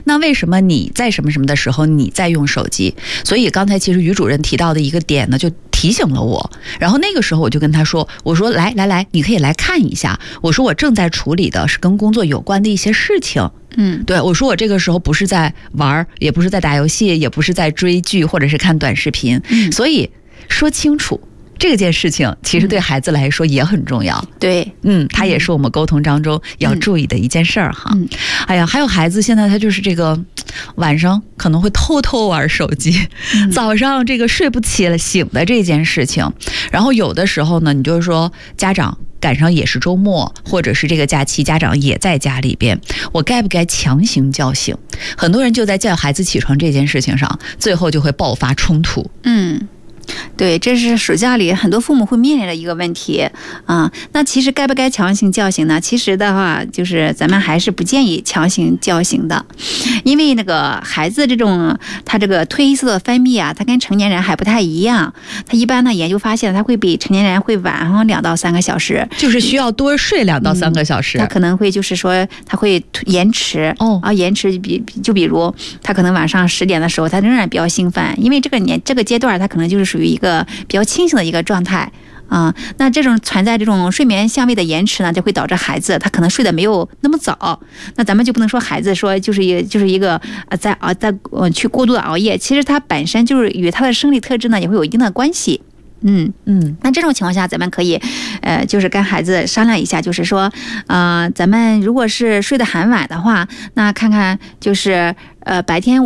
那为什么你在什么什么的时候你在用手机？所以刚才其实于主任提到的一个点呢，就提醒了我。然后那个时候我就跟他说，我说来，你可以来看一下。我说我正在处理的是跟工作有关的一些事情。对，我说我这个时候不是在玩，也不是在打游戏，也不是在追剧或者是看短视频。所以说清楚。这件事情其实对孩子来说也很重要。 对， 它也是我们沟通当中要注意的一件事儿哈。哎呀，还有孩子现在他就是这个晚上可能会偷玩手机，早上这个睡不起了醒的这件事情。然后有的时候呢，你就是说家长赶上也是周末或者是这个假期，家长也在家里边，我该不该强行叫醒？很多人就在叫孩子起床这件事情上，最后就会爆发冲突。 对，这是暑假里很多父母会面临的一个问题啊。那其实该不该强行叫醒呢？其实的话，就是咱们还是不建议强行叫醒的，因为那个孩子他这个褪黑素的分泌啊，他跟成年人还不太一样。他一般呢，研究发现他会比成年人会晚2到3个小时， 就是需要多睡2到3个小时。 他可能会就是说他会延迟延迟比如他可能晚上10点的时候，他仍然比较兴奋，因为这个阶段他可能就是属于一个比较清醒的一个状态那这种存在这种睡眠相位的延迟呢，就会导致孩子他可能睡得没有那么早。那咱们就不能说孩子说就是一个在去过度的熬夜，其实他本身就是与他的生理特质呢也会有一定的关系。那这种情况下，咱们可以就是跟孩子商量一下，就是说咱们如果是睡得很晚的话，那看看就是白天